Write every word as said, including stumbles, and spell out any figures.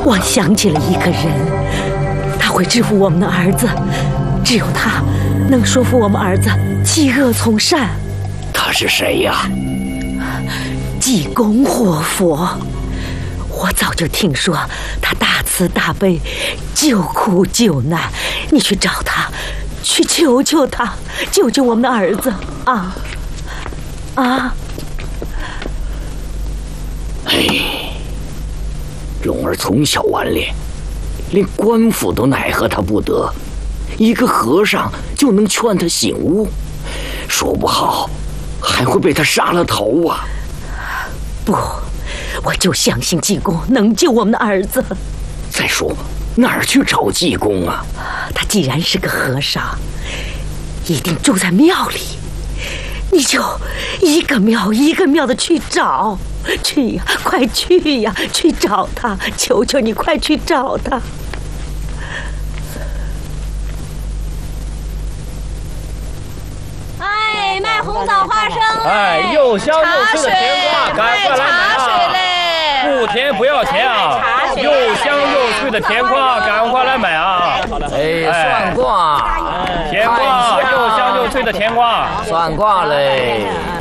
我想起了一个人，他会制服我们的儿子，只有他能说服我们儿子弃恶从善。 他是谁呀？ 济公活佛。我早就听说他大慈大悲，救苦救难。你去找他，去求求他，救救我们的儿子啊！啊！ 哎，蓉儿从小顽劣，连官府都奈何他不得，一个和尚就能劝他醒悟，说不好还会被他杀了头啊！ 不，我就相信济公能救我们的儿子。 再说哪儿去找济公啊？ 他既然是个和尚，一定住在庙里。你就一个庙一个庙的去找，去呀，快去呀，去找他！求求你，快去找他！ 哎，卖红枣花生嘞！ 哎，又香又脆的甜瓜，赶快来买啊！不甜不要钱啊！又香又脆的甜瓜，赶快来买啊！ 哎，算卦， 甜瓜，又香又脆的甜瓜， 算卦嘞。